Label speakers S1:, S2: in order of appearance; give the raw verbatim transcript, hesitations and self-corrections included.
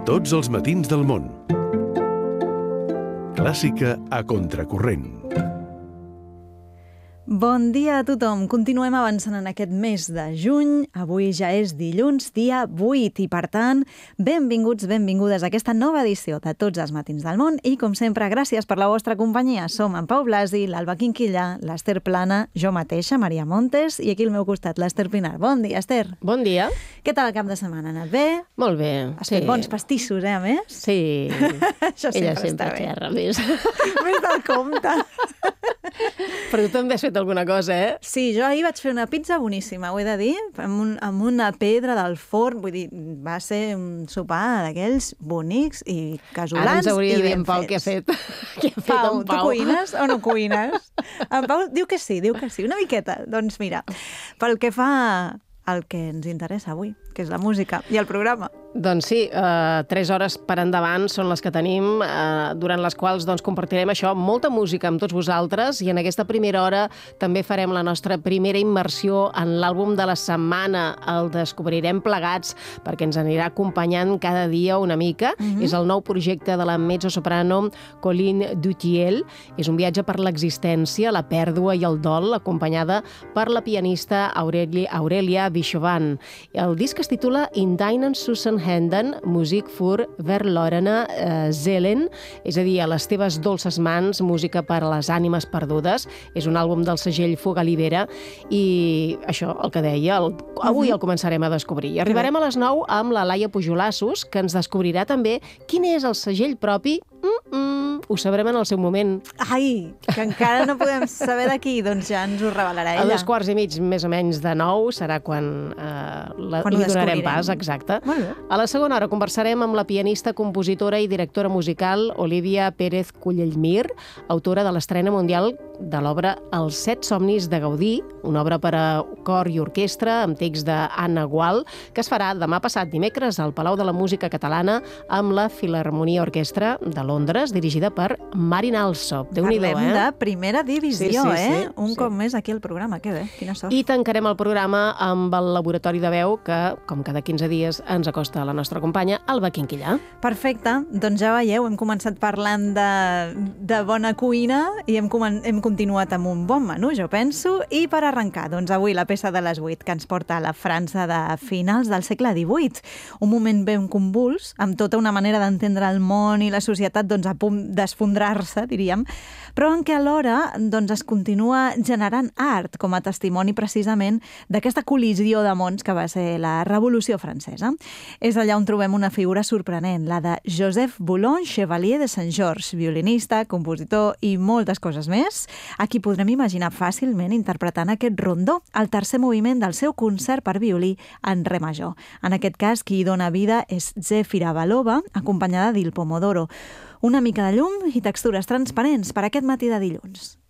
S1: Tots els matins del món. Clàssica a contracorrent.
S2: Bon dia a tothom. Continuem avançant en aquest mes de juny. Avui ja és dilluns, dia vuit, i per tant, benvinguts, benvingudes a aquesta nova edició de Tots els matins del món. I, com sempre, gràcies per la vostra companyia. Som en Pau Blasi, l'Alba Quinquillà, l'Ester Plana, jo mateixa, Maria Montes, i aquí al meu costat, l'Ester Pinar. Bon dia, Ester.
S3: Bon dia.
S2: Què tal el cap de setmana? Ha anat bé?
S3: Molt bé.
S2: Has fet bons pastissos, eh, a més?
S3: Sí.
S2: Això
S3: Ella
S2: sempre
S3: sempre
S2: està bé.
S3: xerra més.
S2: Més del compte.
S3: Però tu també has fet alguna cosa, eh?
S2: Sí, jo ahir vaig fer una pizza boníssima, ho he de dir, amb, un, amb una pedra del forn. Vull dir, va ser un sopar d'aquells bonics i casolans.
S3: Ara ens hauria
S2: i
S3: de dir
S2: ben
S3: en Pau
S2: fets.
S3: què ha fet. Què ha fet
S2: Pau,
S3: en
S2: tu
S3: Pau?
S2: cuines o no cuines? En Pau diu que sí, diu que sí, una miqueta. Doncs mira, pel que fa al que ens interessa avui, que és la música i el programa.
S3: Doncs sí, eh, tres hores per endavant són les que tenim, eh, durant les quals doncs, compartirem això, molta música amb tots vosaltres, i en aquesta primera hora també farem la nostra primera immersió en l'àlbum de la setmana. El descobrirem plegats perquè ens anirà acompanyant cada dia una mica. Mm-hmm. És el nou projecte de la mezzosoprano Colline Dutiel. És un viatge per l'existència, la pèrdua i el dol, acompanyada per la pianista Aurelia, Aurelia Bischovan. El disc es titula In Deinen Susan Händen, Musik für verlorene eh, Seelen, és a dir, a les teves dolces mans, música per a les ànimes perdudes. És un àlbum del segell Fogalibera i això, el que deia, el, avui el començarem a descobrir. I arribarem a les nou amb la Laia Pujolassos, que ens descobrirà també quin és el segell propi. Mm-mm, ho sabrem en el seu moment.
S2: Ai, que encara no podem saber d'aquí, doncs ja ens ho revelarà ella.
S3: A dos quarts i mig, més o menys, de nou, serà quan, eh, la,
S2: quan
S3: li
S2: ho
S3: donarem
S2: descobrirem.
S3: pas, exacte.
S2: Molt bé.
S3: A la segona hora conversarem amb la pianista, compositora i directora musical Olivia Pérez Cullellmir, autora de l'estrena mundial de l'obra Els set somnis de Gaudí, una obra per a cor i orquestra amb text d'Anna Gual, que es farà demà passat dimecres al Palau de la Música Catalana amb la Filharmonia Orquestra de Londres, dirigida per Marin Alsop. Déu-n'hi-do,
S2: Parlem
S3: eh?
S2: de primera divisió,
S3: Sí, sí, sí,
S2: eh? Un
S3: sí.
S2: cop més aquí al programa, que bé, quina sort.
S3: I tancarem el programa amb el Laboratori de Veu, que, com cada quinze dies, ens acosta a la nostra companya, Alba Quinquillà.
S2: Perfecte, doncs ja veieu, hem començat parlant de, de bona cuina i hem, comen hem continuat amb un bon menú, jo penso, i per arrencar, doncs avui la peça de les vuit, que ens porta a la França de finals del segle divuit, un moment ben convuls, amb tota una manera d'entendre el món i la societat doncs, a punt d'esfondrar-se, diríem, però en què alhora doncs, es continua generant art com a testimoni precisament d'aquesta col·lisió de mons que va ser la Revolució Francesa. És allà on trobem una figura sorprenent, la de Joseph Boulon, Chevalier de Saint-Georges, violinista, compositor i moltes coses més, a qui podrem imaginar fàcilment interpretant aquest rondó, el tercer moviment del seu concert per violí en re major. En aquest cas, qui hi dona vida és Zefira Balova, acompanyada d'Il Pomodoro. Una mica de llum i textures transparents per aquest matí de dilluns.